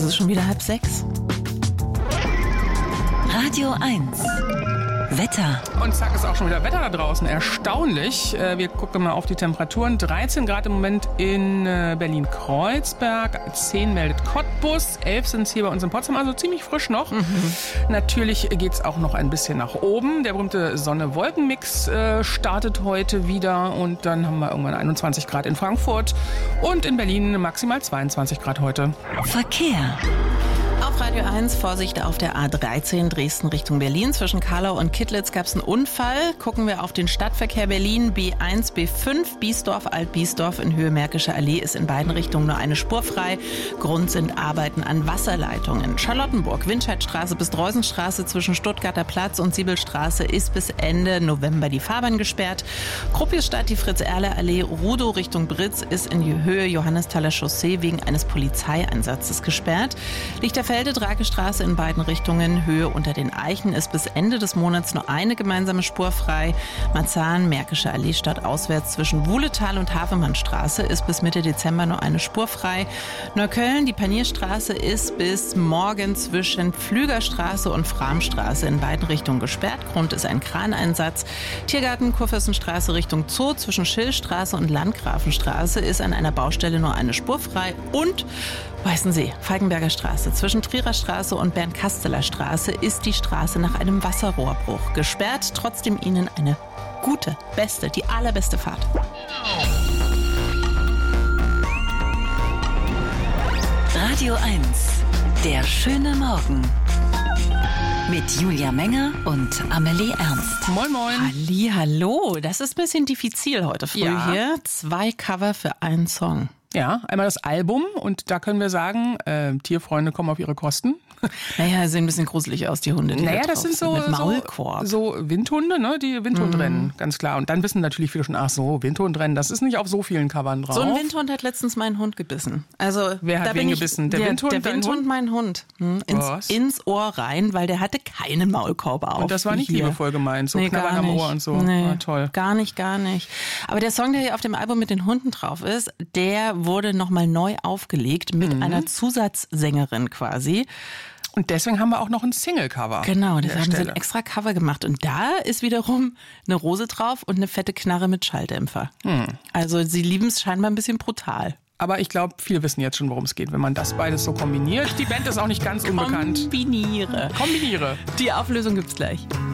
Es ist schon wieder 5:30. Radio 1. Wetter. Und zack, ist auch schon wieder Wetter da draußen. Erstaunlich. Wir gucken mal auf die Temperaturen. 13 Grad im Moment in Berlin-Kreuzberg. 10 meldet Cottbus. 11 sind es hier bei uns in Potsdam. Also ziemlich frisch noch. Natürlich geht es auch noch ein bisschen nach oben. Der berühmte Sonne-Wolken-Mix startet heute wieder. Und dann haben wir irgendwann 21 Grad in Frankfurt. Und in Berlin maximal 22 Grad heute. Verkehr. Auf Radio 1, Vorsicht auf der A13 Dresden Richtung Berlin. Zwischen Karlau und Kittlitz gab es einen Unfall. Gucken wir auf den Stadtverkehr Berlin. B1, B5, Biesdorf, Alt-Biesdorf in Höhe Märkische Allee ist in beiden Richtungen nur eine Spur frei. Grund sind Arbeiten an Wasserleitungen. Charlottenburg, Windscheidstraße bis Dreusenstraße zwischen Stuttgarter Platz und Siebelstraße ist bis Ende November die Fahrbahn gesperrt. Kruppisstadt, die Fritz-Erle-Allee, Rudow Richtung Britz ist in die Höhe Johannesthaler Chaussee wegen eines Polizeieinsatzes gesperrt. Lichterfelde-Drakestraße in beiden Richtungen, Höhe unter den Eichen ist bis Ende des Monats nur eine gemeinsame Spur frei. Marzahn, Märkische Allee stadtauswärts zwischen Wuhletal und Hafemannstraße ist bis Mitte Dezember nur eine Spur frei. Neukölln, die Panierstraße ist bis morgen zwischen Pflügerstraße und Framstraße in beiden Richtungen gesperrt. Grund ist ein Kraneinsatz. Tiergarten, Kurfürstenstraße Richtung Zoo zwischen Schillstraße und Landgrafenstraße ist an einer Baustelle nur eine Spur frei. Und Weißensee, Falkenberger Straße zwischen Trierer Straße und Bernd-Kasteler Straße ist die Straße nach einem Wasserrohrbruch gesperrt. Trotzdem Ihnen eine gute, beste, die allerbeste Fahrt. Radio 1. Der schöne Morgen. Mit Julia Menger und Amelie Ernst. Moin, moin. Hallihallo, das ist ein bisschen diffizil heute früh hier. 2 Cover für einen Song. Ja, einmal das Album und da können wir sagen, Tierfreunde kommen auf ihre Kosten. Naja, sehen ein bisschen gruselig aus, die Hunde. Die Naja, das sind so, mit Maulkorb. so Windhunde, ne? Die Windhundrennen, ganz klar. Und dann wissen natürlich viele schon, ach so, Windhundrennen, das ist nicht auf so vielen Covern drauf. So ein Windhund hat letztens meinen Hund gebissen. Also, wer hat wen gebissen? Der Windhund? Der Windhund, mein Hund. Ins Ohr rein, weil der hatte keinen Maulkorb auf. Und das war nicht liebevoll gemeint, so knabbern am Ohr und so. Nee, ah, toll. Gar nicht. Aber der Song, der hier auf dem Album mit den Hunden drauf ist, der wurde nochmal neu aufgelegt mit einer Zusatzsängerin quasi. Und deswegen haben wir auch noch ein Single-Cover. Genau, deshalb haben sie ein extra Cover gemacht. Und da ist wiederum eine Rose drauf und eine fette Knarre mit Schalldämpfer. Also sie lieben es scheinbar ein bisschen brutal. Aber ich glaube, viele wissen jetzt schon, worum es geht, wenn man das beides so kombiniert. Die Band ist auch nicht ganz unbekannt. Kombiniere. Kombiniere. Die Auflösung gibt's gleich.